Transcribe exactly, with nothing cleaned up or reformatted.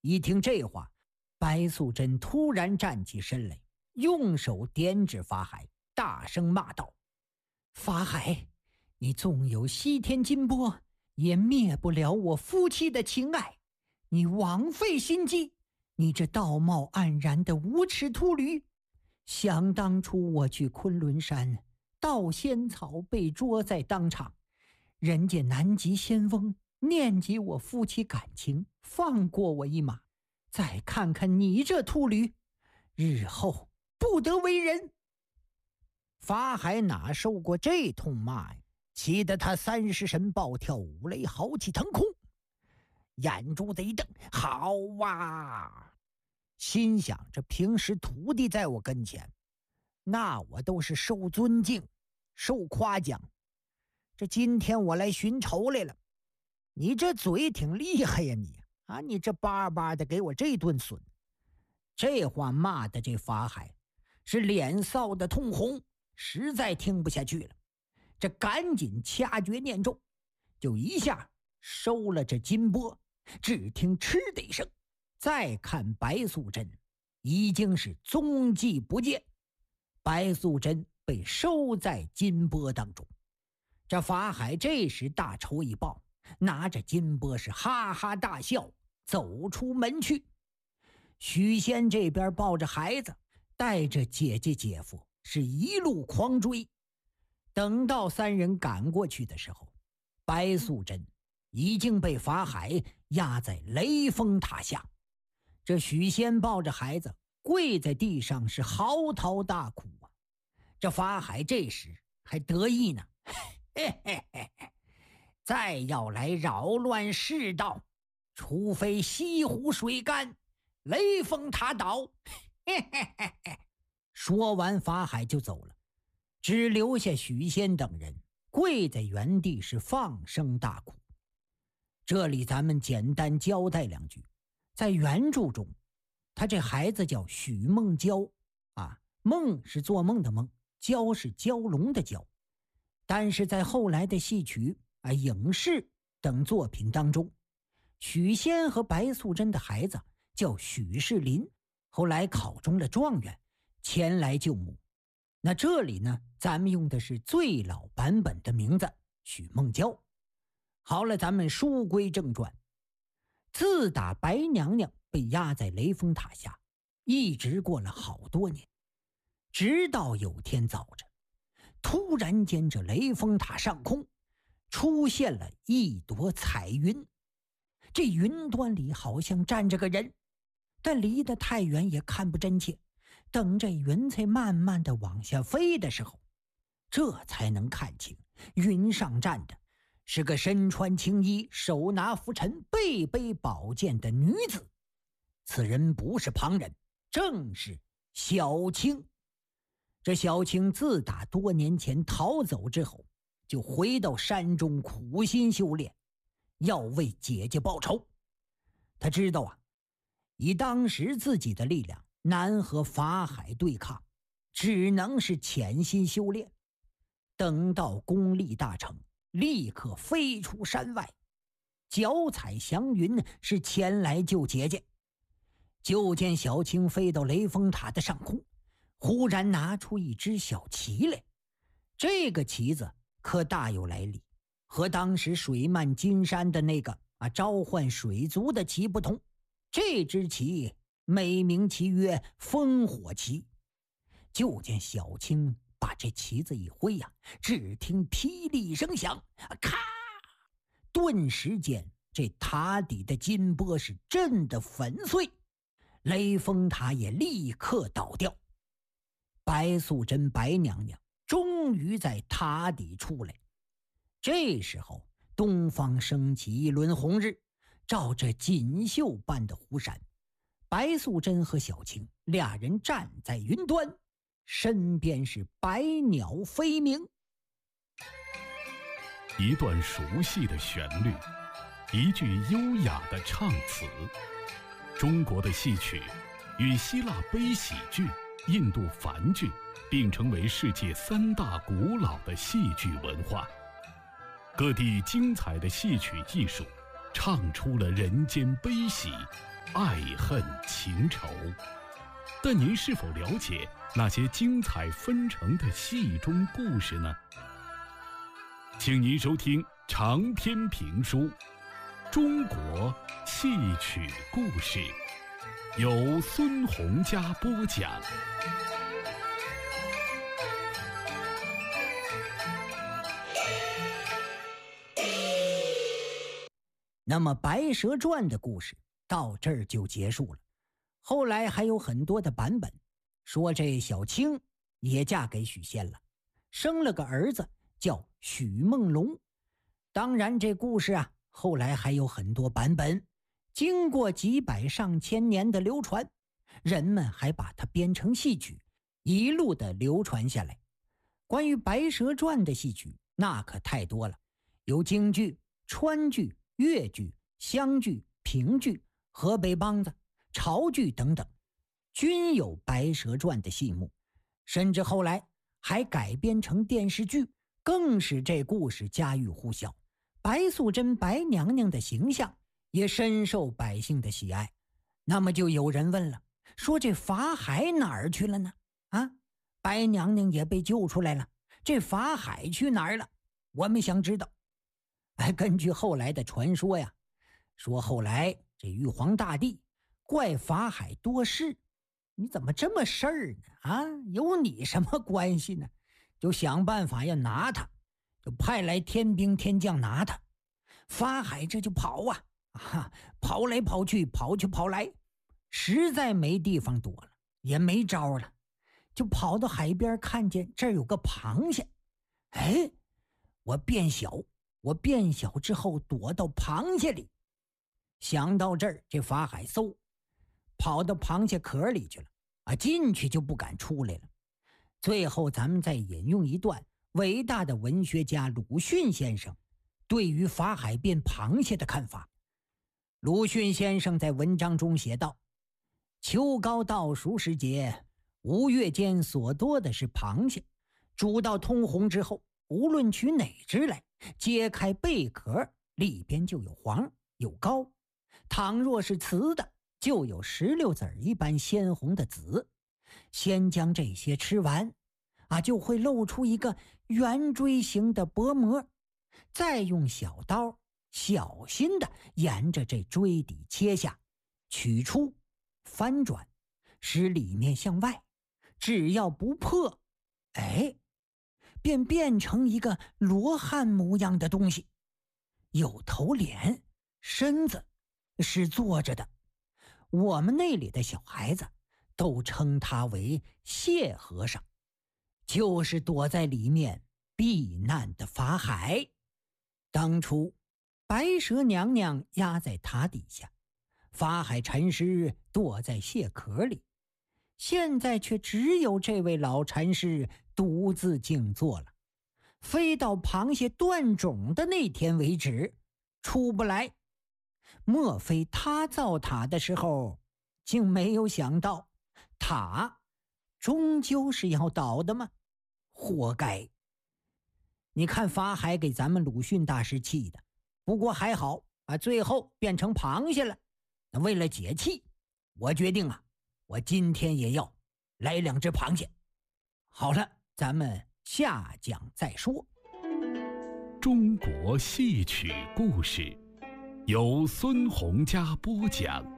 一听这话，白素贞突然站起身来，用手点指法海，大声骂道：法海，你纵有西天金钵，也灭不了我夫妻的情爱，你枉费心机，你这道貌岸然的无耻秃驴！想当初我去昆仑山盗仙草被捉在当场，人家南极仙翁念及我夫妻感情，放过我一马。再看看你这秃驴，日后不得为人！法海哪受过这通骂呀，气得他三十神暴跳五雷，豪气腾空，眼珠子一瞪，好哇！心想这平时徒弟在我跟前，那我都是受尊敬受夸奖，这今天我来寻仇来了，你这嘴挺厉害呀你啊！你这巴巴的给我这顿损！这话骂的这法海是脸臊的通红，实在听不下去了，这赶紧掐诀念咒，就一下收了这金钵。只听嗤的一声，再看白素贞已经是踪迹不见，白素贞被收在金钵当中。这法海这时大仇已报，拿着金钵是哈哈大笑，走出门去。许仙这边抱着孩子，带着姐姐姐夫是一路狂追。等到三人赶过去的时候，白素贞已经被法海压在雷峰塔下。这许仙抱着孩子跪在地上是嚎啕大哭啊！这法海这时还得意呢，嘿嘿嘿嘿，再要来扰乱世道，除非西湖水干，雷峰塔倒。嘿嘿嘿嘿。说完法海就走了，只留下许仙等人跪在原地是放声大哭。这里咱们简单交代两句，在原著中他这孩子叫许梦蛟啊，梦是做梦的梦，蛟是蛟龙的蛟。但是在后来的戏曲啊、影视等作品当中，许仙和白素贞的孩子叫许世林，后来考中了状元，前来救母。那这里呢，咱们用的是最老版本的名字许梦蛟。好了，咱们书归正传。自打白娘娘被压在雷峰塔下，一直过了好多年，直到有天早晨，突然间这雷峰塔上空出现了一朵彩云，这云端里好像站着个人，但离得太远也看不真切。等这云彩慢慢的往下飞的时候，这才能看清云上站的是个身穿青衣，手拿拂尘，背背宝剑的女子。此人不是旁人，正是小青。这小青自打多年前逃走之后，就回到山中苦心修炼，要为姐姐报仇。他知道啊，以当时自己的力量难和法海对抗，只能是潜心修炼。等到功力大成，立刻飞出山外，脚踩祥云是前来救姐姐。就见小青飞到雷峰塔的上空，忽然拿出一只小旗来。这个旗子可大有来历，和当时水漫金山的那个啊召唤水族的旗不同。这只旗美名其曰烽火旗。就见小青把这旗子一挥呀、啊，只听霹雳声响，咔！顿时间，这塔底的金钵是震得粉碎，雷峰塔也立刻倒掉。白素贞白娘娘终于在塔底出来。这时候，东方升起一轮红日，照着锦绣般的湖山。白素贞和小青俩人站在云端，身边是百鸟飞鸣。 一段熟悉的旋律，一句优雅的唱词。中国的戏曲与希腊悲喜剧、印度梵剧并成为世界三大古老的戏剧文化。各地精彩的戏曲艺术唱出了人间悲喜， 爱恨情仇。但您是否了解那些精彩纷呈的戏中故事呢？请您收听长篇评书《中国戏曲故事》，由孙洪嘉播讲。 那么《白蛇传》的故事到这儿就结束了。后来还有很多的版本，说这小青也嫁给许仙了，生了个儿子叫许梦龙。当然这故事啊，后来还有很多版本，经过几百上千年的流传，人们还把它编成戏曲，一路的流传下来。关于《白蛇传》的戏曲那可太多了，有京剧、川剧、越剧、湘剧、评剧、河北梆子、潮剧等等，均有《白蛇传》的戏目，甚至后来还改编成电视剧，更使这故事家喻户晓。白素贞白娘娘的形象也深受百姓的喜爱。那么就有人问了，说这法海哪儿去了呢？啊，白娘娘也被救出来了，这法海去哪儿了？我们想知道。哎，根据后来的传说呀，说后来这玉皇大帝怪法海多事，你怎么这么事儿呢？啊，有你什么关系呢？就想办法要拿他，就派来天兵天将拿他。法海这就跑啊，啊，跑来跑去，跑去跑来，实在没地方躲了，也没招了，就跑到海边，看见这儿有个螃蟹。哎，我变小，我变小之后躲到螃蟹里。想到这儿，这法海嗖跑到螃蟹壳里去了啊，进去就不敢出来了。最后咱们再引用一段伟大的文学家鲁迅先生对于法海变螃蟹的看法。鲁迅先生在文章中写道：秋高到熟时节，五月间所多的是螃蟹，煮到通红之后，无论取哪只来，揭开贝壳，里边就有黄有膏，倘若是瓷的，就有石榴籽一般鲜红的籽。先将这些吃完啊，就会露出一个圆锥形的薄膜，再用小刀小心的沿着这锥底切下，取出翻转，使里面向外，只要不破，哎，便变成一个罗汉模样的东西，有头脸，身子是坐着的。我们那里的小孩子都称他为谢和尚，就是躲在里面避难的法海。当初白蛇娘娘压在塔底下，法海禅师躲在蟹壳里，现在却只有这位老禅师独自静坐了，飞到螃蟹断种的那天为止出不来。莫非他造塔的时候竟没有想到塔终究是要倒的吗？活该。你看法海给咱们鲁迅大师气的，不过还好啊，最后变成螃蟹了。那为了解气，我决定啊，我今天也要来两只螃蟹。好了，咱们下讲再说。 中国戏曲故事由孙洪嘉播讲。